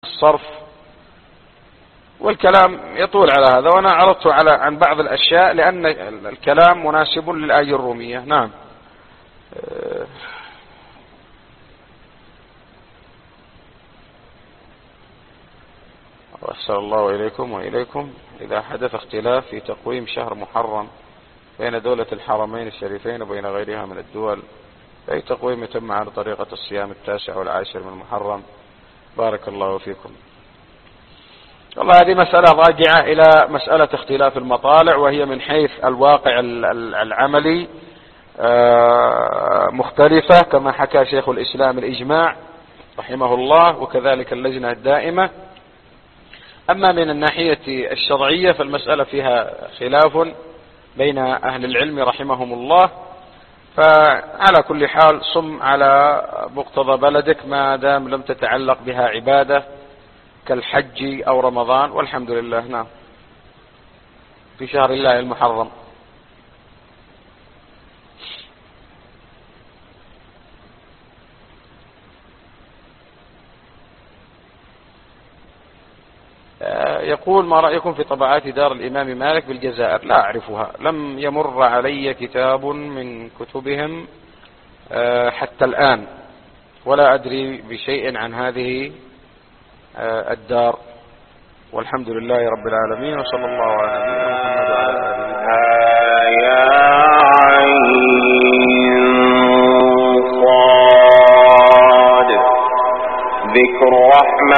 الصرف، والكلام يطول على هذا، وأنا عرضت عن بعض الأشياء لأن الكلام مناسب للآية الرومية. نعم. أحسن الله إليكم وإليكم. إذا حدث اختلاف في تقويم شهر محرم بين دولة الحرمين الشريفين وبين غيرها من الدول، أي تقويم يتم على طريقة الصيام 9 والعاشر من محرم؟ بارك الله فيكم. والله هذه مسألة راجعة إلى مسألة اختلاف المطالع، وهي من حيث الواقع العملي مختلفة، كما حكى شيخ الإسلام الإجماع رحمه الله وكذلك اللجنة الدائمة. أما من الناحية الشرعية فالمسألة فيها خلاف بين أهل العلم رحمهم الله. فعلى كل حال صم على مقتضى بلدك ما دام لم تتعلق بها عبادة كالحج أو رمضان، والحمد لله. نعم، في شهر الله المحرم. يقول: ما رأيكم في طبعات دار الإمام مالك بالجزائر؟ لا أعرفها، لم يمر علي كتاب من كتبهم حتى الآن، ولا أدري بشيء عن هذه الدار، والحمد لله رب العالمين، وصلى الله على نبينا محمد وعلى آله. ذكر رحمة